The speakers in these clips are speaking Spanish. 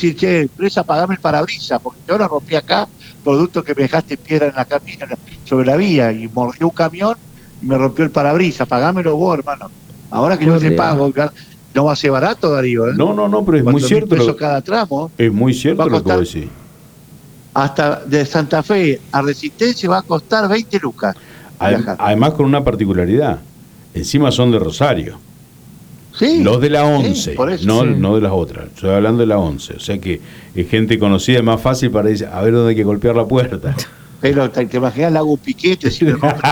decir, che, empresa, pagame el parabrisas, porque yo la rompí acá, producto que me dejaste piedra en la camina, sobre la vía, y mordió un camión y me rompió el parabrisas, pagámelo vos, hermano. Ahora que yo te pago, no va a ser barato, Darío, ¿eh? No, pero es muy cierto. Pesos cada tramo. Es muy cierto lo que vos decís. Hasta de Santa Fe a Resistencia va a costar 20 lucas. Además con una particularidad, encima son de Rosario. Sí, los de la 11, sí, no de las otras. Estoy hablando de la 11. O sea que es gente conocida, es más fácil para decir, a ver dónde hay que golpear la puerta. Pero te imaginas, le hago un piquete si me rompen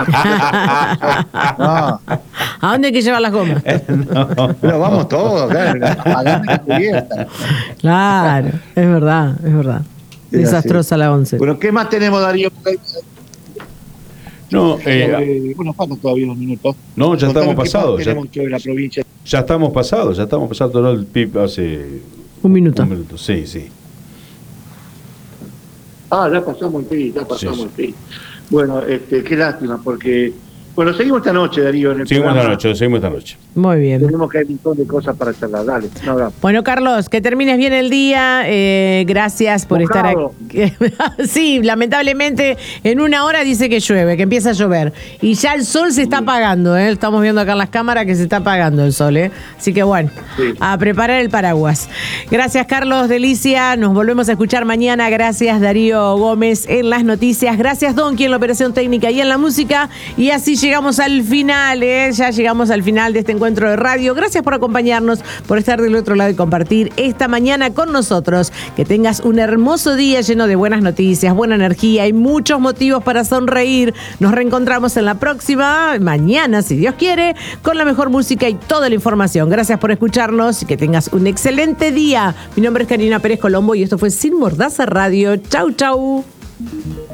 no. ¿A dónde hay que llevar las gomas? No. Pero vamos todos, pagame la cubierta. Claro, es verdad. Desastrosa la 11. Bueno, ¿qué más tenemos, Darío? No, bueno, faltan todavía unos minutos. No, ya estamos pasados. La provincia. Ya estamos pasados todo el PIB hace un minuto. Sí. Ya pasamos el PIB, Bueno, qué lástima, porque... Bueno, seguimos esta noche, Darío. Seguimos esta noche. Muy bien. Tenemos que hay un montón de cosas para charlar. Dale, no. Bueno, Carlos, que termines bien el día. Gracias por estar aquí. Sí, lamentablemente en una hora dice que llueve, que empieza a llover. Y ya el sol se está apagando, ¿eh? Estamos viendo acá en las cámaras que se está apagando el sol, ¿eh? Así que bueno, a preparar el paraguas. Gracias, Carlos, Delicia. Nos volvemos a escuchar mañana. Gracias, Darío Gómez en las noticias. Gracias, Donqui en la operación técnica y en la música. Y así llegamos al final, ya llegamos al final de este encuentro de radio. Gracias por acompañarnos, por estar del otro lado y compartir esta mañana con nosotros. Que tengas un hermoso día lleno de buenas noticias, buena energía y muchos motivos para sonreír. Nos reencontramos en la próxima, mañana, si Dios quiere, con la mejor música y toda la información. Gracias por escucharnos y que tengas un excelente día. Mi nombre es Karina Pérez Colombo y esto fue Sin Mordaza Radio. Chau.